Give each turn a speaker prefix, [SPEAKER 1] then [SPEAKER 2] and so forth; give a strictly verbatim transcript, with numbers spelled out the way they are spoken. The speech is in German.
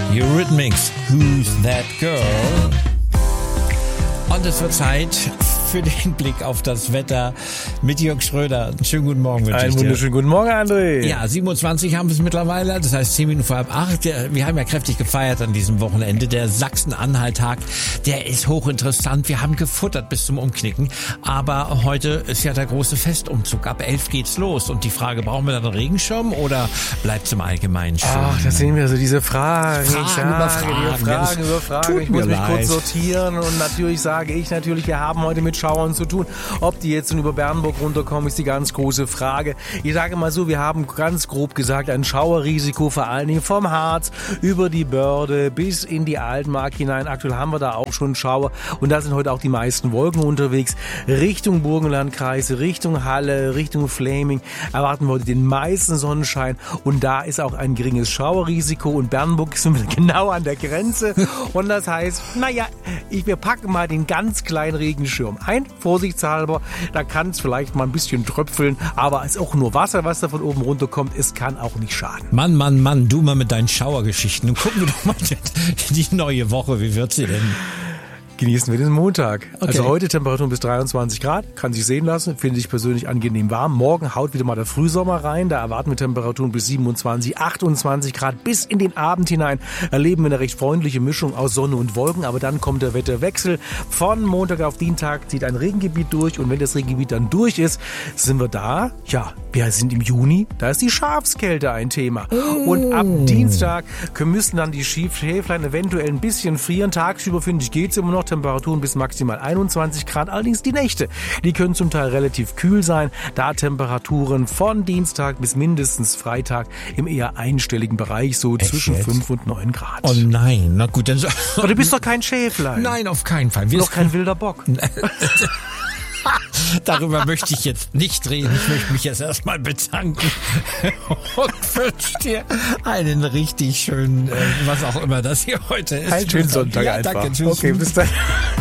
[SPEAKER 1] Eurythmics, Who's That Girl? Und es wird Zeit für den Blick auf das Wetter mit Jörg Schröder. Schönen guten Morgen wünsche ich dir.
[SPEAKER 2] Einen wunderschönen guten Morgen, André.
[SPEAKER 1] Ja, siebenundzwanzig haben wir es mittlerweile, das heißt zehn Minuten vor halb acht. Wir haben ja kräftig gefeiert an diesem Wochenende. Der Sachsen-Anhalt-Tag, der ist hochinteressant. Wir haben gefuttert bis zum Umknicken. Aber heute ist ja der große Festumzug. Ab elf geht's los. Und die Frage, brauchen wir da einen Regenschirm oder bleibt's im Allgemeinen schön?
[SPEAKER 2] Ach, da sehen wir so diese Fragen.
[SPEAKER 1] Fragen
[SPEAKER 2] ich sage,
[SPEAKER 1] über Fragen.
[SPEAKER 2] Fragen über Fragen. Ich muss mich
[SPEAKER 1] leid.
[SPEAKER 2] kurz sortieren. Und natürlich sage ich natürlich, wir haben heute mit Schauern zu tun. Ob die jetzt nun über Bernburg runterkommen, ist die ganz große Frage. Ich sage mal so, wir haben ganz grob gesagt ein Schauerrisiko, vor allen Dingen vom Harz über die Börde bis in die Altmark hinein. Aktuell haben wir da auch schon Schauer und da sind heute auch die meisten Wolken unterwegs. Richtung Burgenlandkreise, Richtung Halle, Richtung Fläming erwarten wir heute den meisten Sonnenschein und da ist auch ein geringes Schauerrisiko und Bernburg sind wir genau an der Grenze und das heißt, naja, ich, wir packen mal den ganz kleinen Regenschirm ein, vorsichtshalber, da kann es vielleicht mal ein bisschen tröpfeln, aber es ist auch nur Wasser, was da von oben runterkommt, es kann auch nicht schaden.
[SPEAKER 1] Mann, Mann, Mann, du mal mit deinen Schauergeschichten. Und gucken wir doch mal die neue Woche, wie wird sie denn?
[SPEAKER 2] Genießen wir den Montag.
[SPEAKER 1] Okay.
[SPEAKER 2] Also heute Temperaturen bis dreiundzwanzig Grad, kann sich sehen lassen, finde ich persönlich angenehm warm. Morgen haut wieder mal der Frühsommer rein, da erwarten wir Temperaturen bis siebenundzwanzig, achtundzwanzig Grad bis in den Abend hinein. Erleben wir eine recht freundliche Mischung aus Sonne und Wolken, aber dann kommt der Wetterwechsel. Von Montag auf Dienstag zieht ein Regengebiet durch und wenn das Regengebiet dann durch ist, sind wir da, ja, wir sind im Juni, da ist die Schafskälte ein Thema. Oh. Und ab Dienstag müssen dann die Schäflein eventuell ein bisschen frieren. Tagsüber, finde ich, geht's immer noch. Temperaturen bis maximal einundzwanzig Grad. Allerdings die Nächte, die können zum Teil relativ kühl sein. Da Temperaturen von Dienstag bis mindestens Freitag im eher einstelligen Bereich, so
[SPEAKER 1] Echt
[SPEAKER 2] zwischen
[SPEAKER 1] jetzt?
[SPEAKER 2] fünf und neun Grad.
[SPEAKER 1] Oh nein, na gut, dann so.
[SPEAKER 2] Aber du bist doch kein Schäflein.
[SPEAKER 1] Nein, auf keinen Fall. Wir
[SPEAKER 2] doch kein wilder Bock.
[SPEAKER 1] Darüber möchte ich jetzt nicht reden. Ich möchte mich jetzt erstmal bedanken und wünsche dir einen richtig schönen, äh, was auch immer das hier heute ist.
[SPEAKER 2] Einen schönen Sonntag
[SPEAKER 1] ja,
[SPEAKER 2] einfach.
[SPEAKER 1] Danke, tschüss.
[SPEAKER 2] Okay, bis dann.